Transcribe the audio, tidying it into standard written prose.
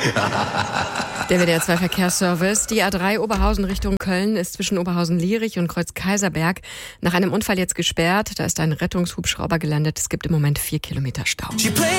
Der WDR 2 Verkehrsservice. Die A3 Oberhausen Richtung Köln ist zwischen Oberhausen-Lierich und Kreuz-Kaiserberg nach einem Unfall jetzt gesperrt. Da ist ein Rettungshubschrauber gelandet. Es gibt im Moment 4 Kilometer Stau.